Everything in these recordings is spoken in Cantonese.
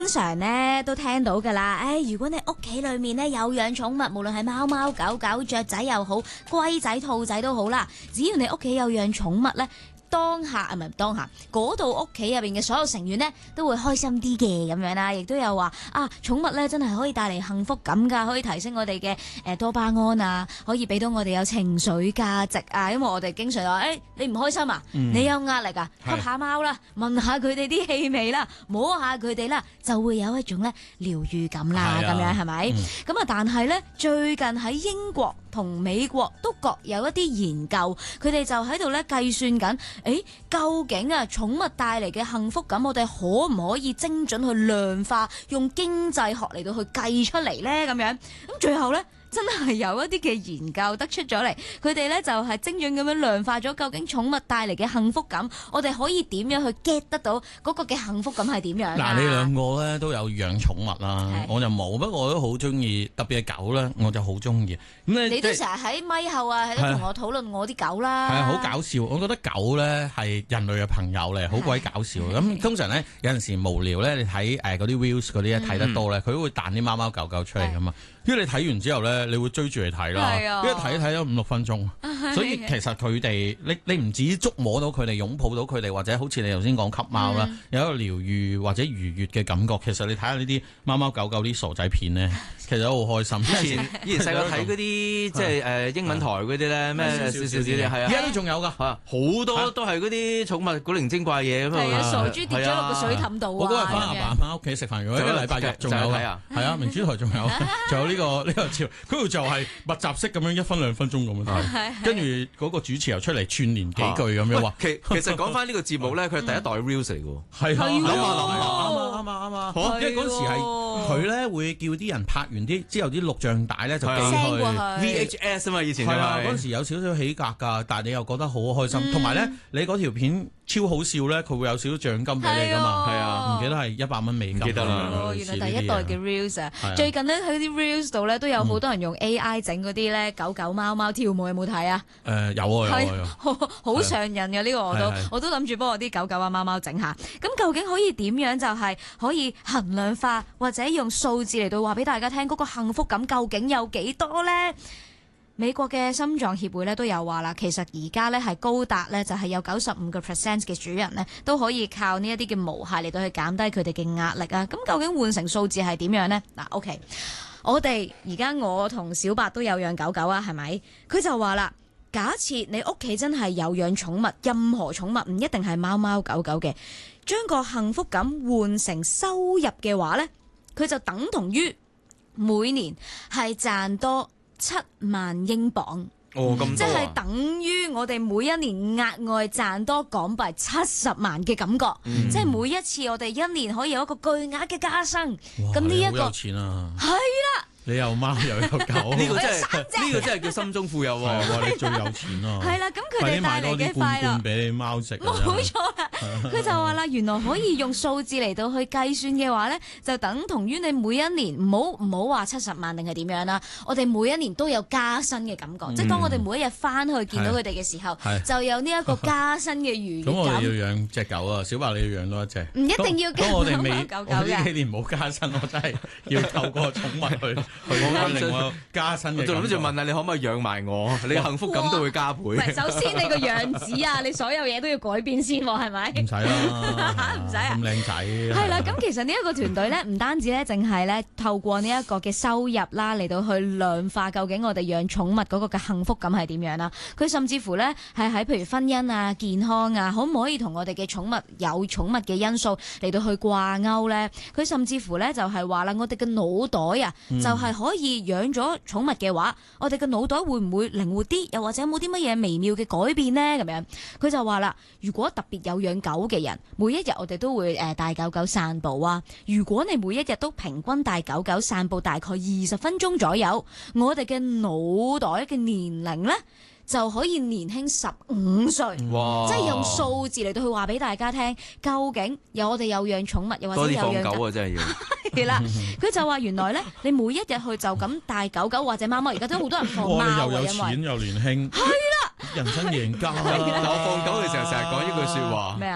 經常咧都聽到㗎啦，如果你屋企裏面咧有養寵物，無論係貓貓狗狗、雀仔又好、龜仔兔仔都好啦，只要你屋企有養寵物咧，嗰度屋企入邊嘅所有成員呢，都會開心啲嘅咁樣啦，亦都有話寵物咧真係可以帶嚟幸福感㗎，可以提升我哋嘅多巴胺啊，可以俾到我哋有情緒價值啊，因為我哋經常話你唔開心啊，你有壓力啊，吸下貓啦，聞下佢哋啲氣味啦，摸下佢哋啦，就會有一種咧療愈感啦，咁樣係咪？咁但係咧最近喺英國同美國都各有一啲研究，佢哋就喺度咧計算緊，究竟寵物帶嚟嘅幸福感，我哋可唔可以精準去量化，用經濟學嚟到去計出嚟呢？咁樣咁最後呢，真係有一啲嘅研究得出咗嚟，佢哋呢就係精準咁樣量化咗究竟寵物帶嚟嘅幸福感，我哋可以點樣去 get 得到嗰個嘅幸福感係點樣？ 嗱，你兩個呢都有養寵物啦，我就冇，不過我都好中意，特別係狗呢，我就好中意。咁你都成日喺咪後喺度同我討論我啲狗啦， 係好搞笑。我覺得狗呢係人類嘅朋友咧，好鬼搞笑。咁通常呢，有陣時無聊呢，你睇嗰啲 reels 嗰啲睇得多呢，佢都會彈啲貓貓狗狗出嚟噶嘛。因為你睇完之後呢，你會追住嚟睇啦，因為睇咗5-6分鐘，所以其實佢哋你唔止觸摸到佢哋，擁抱到佢哋，或者好似你頭先講吸貓啦，有一個療愈或者愉悅嘅感覺。其實你睇下呢啲貓貓狗狗啲傻仔片呢，其實都好開心。 以前細個睇嗰啲即係英文台嗰啲咧，咩少少啲，係啊， 而家都仲有㗎， 好多都係嗰啲寵物古靈精怪嘢咁啊，傻豬跌咗落個水凼度我嗰日翻阿爸屋企食飯，如果一個禮拜日仲有㗎，係啊，明珠台仲有，仲有呢個潮，嗰度就係密集式咁樣1分2分鐘咁樣睇，跟住嗰個主持又出嚟串連幾句咁樣話。 其實講翻呢個節目咧，佢係第一代 reels 嚟㗎， 係啊， 啱啊， 因為嗰時係佢咧會叫啲人拍完啲之後啲錄像帶咧就寄去 VHS 啊嘛，以前係啊，嗰時有少少起格㗎，但係你又覺得好開心，同埋咧你嗰條片超好笑咧，佢會有少少獎金俾你㗎嘛，係啊，唔記得係100蚊美金， 記得啦。 原來第一代嘅 reels 啊，最近咧喺啲 reels 度咧都有好多人用 AI 整嗰啲咧狗狗貓貓跳舞，有冇睇啊？ 有啊， 好上癮嘅呢個我都諗住幫我啲狗狗啊貓貓整下。咁究竟可以點樣就係可以衡量化，或者用數字嚟到話俾大家聽嗰個幸福感究竟有幾多呢？美國嘅心臟協會咧都有話啦，其實而家咧係高達咧就係有95% 嘅主人咧都可以靠呢一啲嘅毛孩嚟到去減低佢哋嘅壓力啊。咁究竟換成數字係點樣呢？嗱，OK， 我同小白都有養狗狗啊，係咪？佢就話啦，假設你屋企真係有養寵物，任何寵物唔一定係貓貓狗狗嘅，將個幸福感換成收入嘅話呢，佢就等同於每年係賺多7萬英鎊。 咁即係等於我哋每一年額外賺多港幣70萬嘅感覺，即係每一次我哋一年可以有一個巨額嘅加薪。咁呢一個好有錢啊！ 係啦。 你有貓又有狗， 呢個真係叫心中富有喎！ 你最有錢咯。 係啦，咁佢哋帶嚟嘅快樂俾你貓食。 冇錯啦，佢就話啦，原來可以用數字嚟到去計算嘅話咧，就等同於你每一年唔好話70萬定係點樣啦。我哋每一年都有加薪嘅感覺，即係當我哋每一日翻去見到佢哋嘅時候，就有呢一個加薪嘅愉悅感。 咁我哋要養隻狗啊，小白你要養多一隻。 唔一定要咁我哋未， 狗狗我呢幾年冇加薪，我真係要透過寵物去令我加薪嘅。 我仲諗住問下你可唔可以養埋我？你幸福感都會加倍。 首先你個樣子啊，你所有嘢都要改變先，係咪？ 唔使啦， 唔使啊， 咁靚仔。 係啦，咁其實呢一個團隊咧，唔單止咧，淨係咧透過呢一個嘅收入啦，嚟到去量化究竟我哋養寵物嗰個嘅幸福感係點樣啦。佢甚至乎咧係喺譬如婚姻啊、健康啊，可唔可以同我哋嘅寵物有寵物嘅因素嚟到去掛鈎咧？佢甚至乎咧就係話啦，我哋嘅腦袋啊，就係可以養咗寵物嘅話，我哋嘅腦袋會唔會靈活啲？又或者有冇啲乜嘢微妙嘅改變呢？咁樣佢就話啦，如果特別有養狗嘅人，每一日我哋都會帶狗狗散步啊。如果你每一日都平均帶狗狗散步大概20分鐘左右，我哋嘅腦袋嘅年齡呢，就可以年輕15歲，即係用數字嚟到去話俾大家聽，究竟我哋有養寵物，又或者有養狗啊，真係要係啦。佢就話原來咧，你每一日去就咁帶狗狗或者貓貓，而家都好多人放貓啊， 又有錢又年輕，係啦，人生贏家。 我放狗嘅時候成日講一句説話， 咩啊？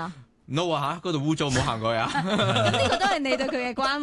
no 啊嚇，嗰度污糟，唔好行過去啊！ 咁呢個都係你對佢嘅關